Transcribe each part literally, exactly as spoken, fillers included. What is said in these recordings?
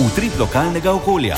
Utrip lokalnega okolja.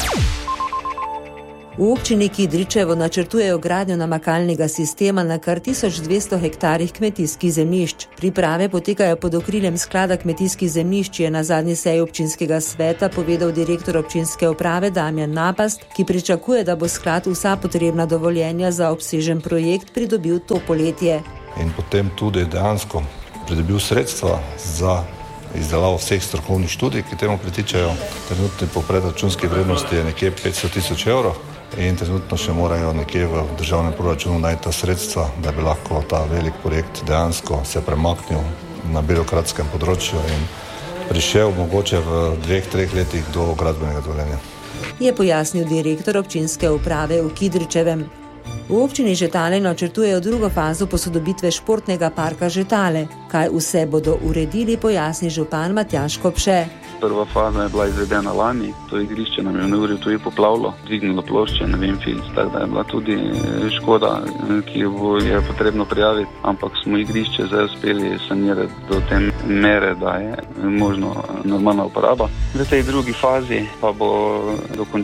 V občini Kidričevo načrtujejo gradnjo namakalnega sistema na kar tisoč dvesto hektarjih kmetijskih zemljišč. Priprave potekajo pod okriljem sklada kmetijskih zemljišč, je na zadnji seji občinskega sveta povedal direktor občinske uprave Damjan Napast, ki pričakuje, da bo sklad vsa potrebna dovoljenja za obsežen projekt pridobil to poletje. In potem tudi dejansko pridobil sredstva za izdelavo vseh strokovnih študij, ki temu pritičajo. Trenutni povpredračunski vrednosti je nekje petsto tisoč evrov in trenutno še morajo nekje v državnem proračunu najti ta sredstva, da bi lahko ta velik projekt dejansko se premaknil na birokratskem področju in prišel mogoče v dveh, treh letih do gradbenega dovoljenja. Je pojasnil direktor občinske uprave v Kidričevem. V občini Žetale načrtujejo drugo fazo posodobitve športnega parka Žetale. Kaj vse bodo uredili, pojasni župan Matjaž Kopše. Prva faza je bila izvedena lani, to igrišče nam je v neurju tudi poplavilo, dvignilo plošče, ne vem, filc, tako da je bila tudi škoda, ki jo je potrebno prijaviti, ampak smo igrišče zdaj uspeli sanirati do te mere, da je možno normalna uporaba. V tej drugi fazi pa bo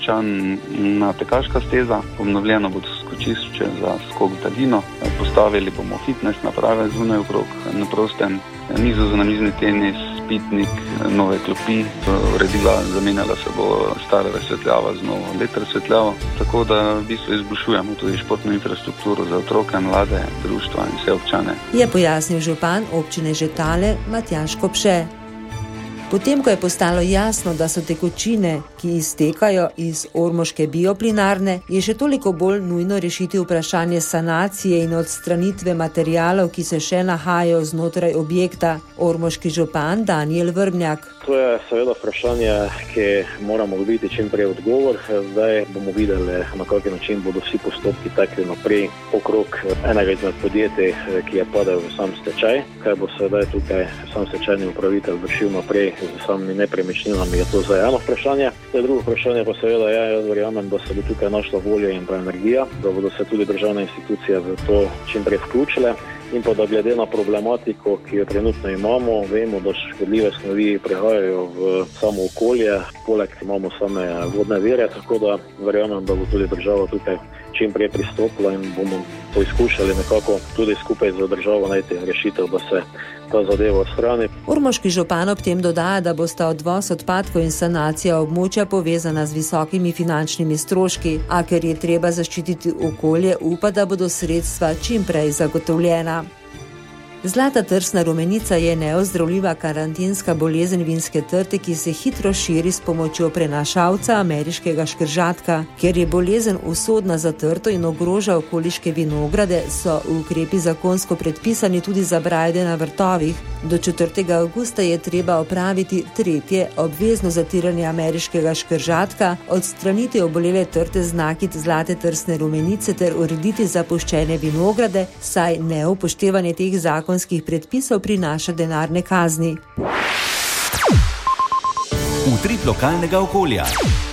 dokončana tekaška steza, obnovljeno bo skočišče za skok v daljino, postavili bomo fitness naprave zunaj okrog na prostem, mizo za namizni tenis, pitnik, nove klopi, uredila, zamenjala se bo stara razsvetljava z novo L E D razsvetljavo, tako da v bistvu izboljšujemo tudi športno infrastrukturo za otroke, mlade, društva in vse občane. Je pojasnil župan občine Žetale Matjaž Kopše. Potem, ko je postalo jasno, da so tekočine, ki iztekajo iz ormoške bioplinarne, je še toliko bolj nujno rešiti vprašanje sanacije in odstranitve materialov, ki se še nahajajo znotraj objekta. Ormoški župan Danijel Vrbnjak. To je seveda vprašanje, ki moramo dobiti čim prej odgovor. Zdaj bomo videli, na kakšen način bodo vsi postopki tekli naprej okrog enega izmed podjetij, ki je padel v sam stečaj. Kaj bo sedaj tukaj sam stečajni upravitelj vršil naprej z samimi nepremičninami, je to zdaj eno vprašanje. Zdaj drugo vprašanje pa seveda je, jaz verjamem, da se bo tukaj našla volja in pa energija, da bodo se tudi državne institucije v to čim prej vključile. In pa da glede na problematiko, ki jo trenutno imamo, vemo, da škodljive snovi prihajajo v samo okolje, poleg imamo same vodne vire, tako da verjamem, da bo tudi država tukaj čim prej pristopila in bomo poizkušali nekako tudi skupaj z državo najti rešitev, da se ta zadeva odstrani. Ormoški župan ob tem dodaja, da bosta odvoz odpadkov in sanacija območja povezana z visokimi finančnimi stroški, a ker je treba zaščititi okolje, upa, da bodo sredstva čim prej zagotovljena. Zlata trsna rumenica je neozdravljiva karantenska bolezen vinske trte, ki se hitro širi s pomočjo prenašalca ameriškega škržatka. Ker je bolezen usodna za trto in ogroža okoliške vinograde, so ukrepi zakonsko predpisani tudi za brajde na vrtovih. Do četrtega avgusta je treba opraviti tretje obvezno zatiranje ameriškega škržatka, odstraniti obolele trte z nakit zlate trsne rumenice ter urediti zapuščene vinograde, saj neupoštevanje teh zakonskih predpisov prinaša denarne kazni. Utrip lokalnega okolja.